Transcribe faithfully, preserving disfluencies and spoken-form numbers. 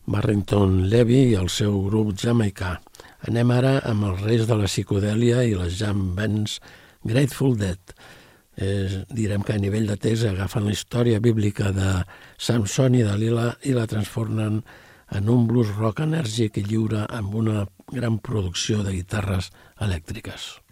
Barrington Levy i el seu grup jamaicà. Anem ara amb els reis de la psicodèlia i les jam bands Grateful Dead. Eh, direm que a nivell de text agafen la història bíblica de Samson i Dalila i la transformen en un blues rock enèrgic i lliure amb una gran producció de guitarres elèctriques.